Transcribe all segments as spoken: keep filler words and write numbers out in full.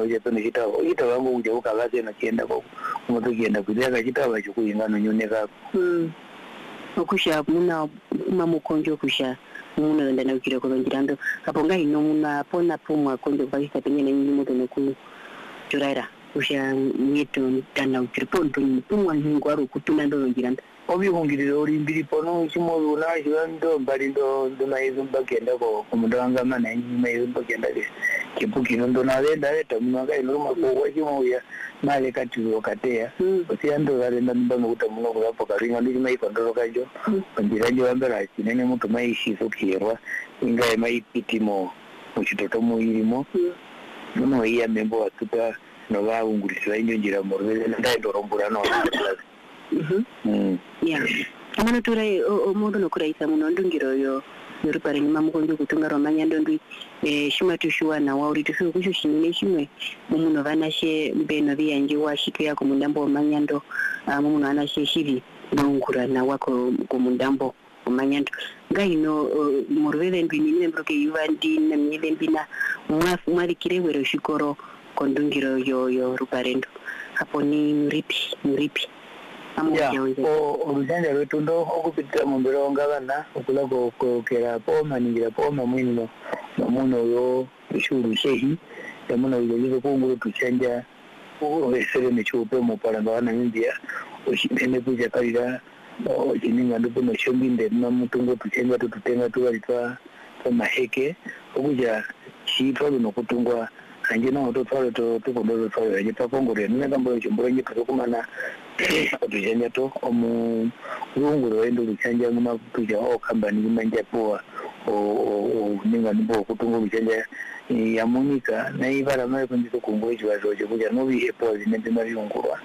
oje pene chitava chitava ngo uja ukavaze na kienda ko moto kienda kudeka chitava chikuingano nyoneka mm okusha muna mamukonjo kusha muna ndana ukira ko ngirando kaponga ino muna pona pomwa konjo bakita penyene nyinyi moto neku churaira kusha mieto ndana ukira ponto pomwa ngwaro kutuna ndo ngiranda obi hongiriro olimbiri pono chimo una chando mbali ndo ndo maizo mbagenda ko kumudanga mana nyinyi maizo mbagenda ke kipukino ndo nalenda leta munanga ino mako chimo ya male kati okatea osiando garenda mbanga utamuno kulapo karinga ndi mai kondoro kajo ndiraje wambera kinene mutu mai shizokirwa inga mai pitimo muchitoto muirimo nono iya membo atuta no vaungurisa inyo njira morwe ndaendo rombura no mhm mm yeah amana tura o modo no kuraisa muno ndungiro yo yori pare ni mamukonjo kutunga romanya ndondwi eh shimatu shuwa na wauri tufu kusho shinene shimwe mumuno vanashe mbeno biyanje washitu yako mundambo manyando mumuno anashe shiri ngura na wako kumundambo manyando ngaino morwele ndwini ne mbroke yuvandi na myele mbina mwafu mwali kirewero shikoro kondungiro yo yo ruparendo hapo ni mripi mripi ya o olujanja lwetu ndo okupitira mu mbironga bana okula ko ko kera poma ningira poma mwino muno yo ishuru shehi yamuno yo kongolo tuchanja o esere ne chupe mu paranga bana India oshimene kuja kalira ojininga ndo no shombinde na mutungo tuchenga tututenga tuwalitwa kama heke okuja chitwa no kutungwa anje no to twalo to to kodolo twalo je pakongore nne kambo chomboro nje tukumana tujanja to omu runguro endo luchanja nguma kuja o kambani manja poa o ninga nibo kutungo luchanja ya Monica na ibara mara kundizo kungoje wazoje kuja no bihe poa zinende mari ngurwa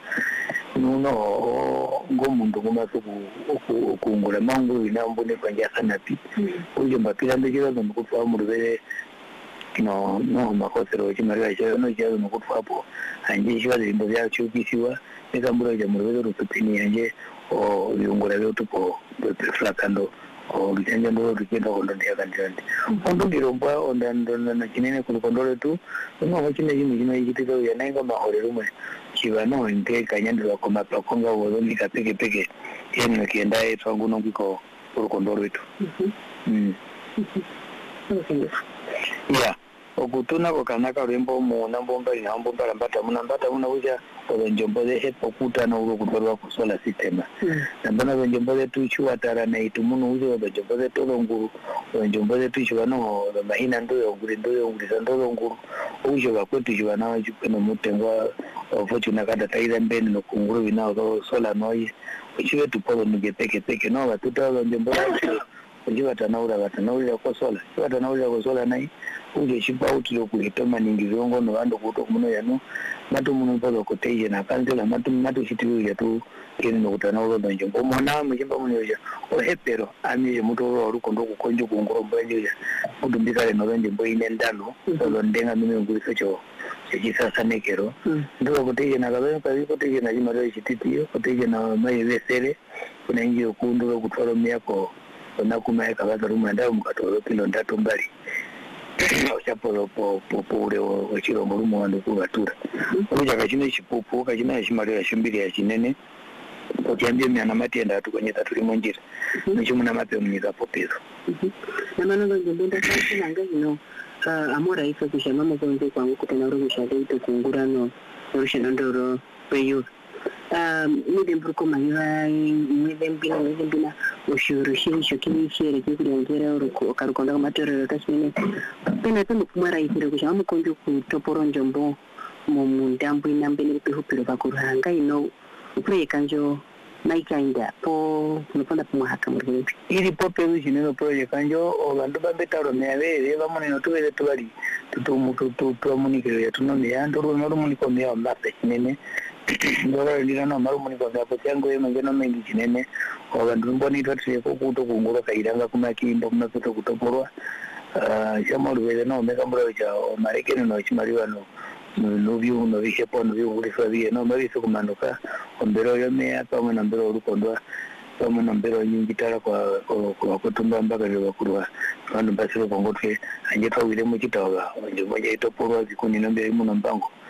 nuno ngomuntu ngoma soku kungula mangu inambone kwanja sana pi uje mbapira ndekira ndo kutwa mu rubere no no makosero chimari cha no cha no kutwapo anje shwa limbo bya chukisiwa nekambura ja murwero rutupini anje o yungura byo tupo flakando o bitanja ndo rikenda kondo ya kandandi ondo giromba onda ndo na kinene kulukondole tu no wachine jimi jino yitito ya nenga mahore rumwe chiva no inte kanyandira ko mapakonga wo ndi kapeke peke yenu kienda eto nguno ngiko kulukondole tu mm ya okutuna kokanaka rembo mu nambomba ina mbomba lambata munambata muna uja obenjombo de hepo kutana ulo kutorwa ku solar system nambana benjombo de tuchwa tara na itumuno uja obenjombo de tolonguru obenjombo de tuchwa no mahina ndo yonguri ndo yonguri ndo yonguru uja bakwetu jwa na jupeno mutengwa fortune kada taira mbeni no kunguru bina solar noise uchiwe tupolo nge peke peke no batuta benjombo ujiwa tanaura batanaura kwa sola ujiwa tanaura kwa sola nai uje shipa utilo kuitoma ningi zongo no ando kuto muno yano matu muno polo koteje na kanzela matu matu shitiru ya tu kene no kutanaura ndo njombo mwana mjimba muno ya o hepero ami je muto ro rukondo kukonjo kungoro mbanje ya mutu mbikale no njombo ine ndano solo ndenga mimi nguri cho chisa sanekero ndo koteje na kabe kabe koteje na jimaro shititiyo koteje na mai vesere kuna ingi okundu kutwalo miako na kuma kabaza rumanda mukatoro kilo ndatu mbali ochapolo po po pure ochiro murumo wando kubatura uja kachine chipupu kachine chimari ya shimbiri ya chinene otiambie myana matenda atukonyeta tuli monjira nichimuna mape munyiza popezo na manolo ndenda kasi nanga ino amora ife kushama mukonde kwangu kutana ro kushade ito kungurano orushano ndoro peyo um nide mbruko manywa nide mbina nide mbina ushuru shisho kinishere kikuongera uruko karukonda matorero tasmene pena pena kumara ifire kushama mukonde kutoporo njombo mu mundambo inambene pehupiro bakuranga ino upre kanjo naikainda po nopanda kumwaka muri iri pope ujinero project kanjo obandu babetaro meave bamone no tuwele tubali tutumu tutu tuamunikero ya tunone ya ndoro no muniko meya mbape kinene ndoro ndira no maru muniko ngapo cyango yema ngeno mengi kinene obandu mboni twatire ko kuto kungura kairanga kumakimbo kumapeto kutoporwa ah chamaru wele no meka mbura cha marekene no chimariwa no no view no vishe pono view ulifwa vie no mabiso kumanuka ombero yome pamwe na mbero urukondwa pamwe na mbero nyingitara kwa kwa kutumba mpaka leo kurwa vandu basiro kongotwe anje tawile mu kitawa nje moja itopolwa zikuni nombe imu na mpango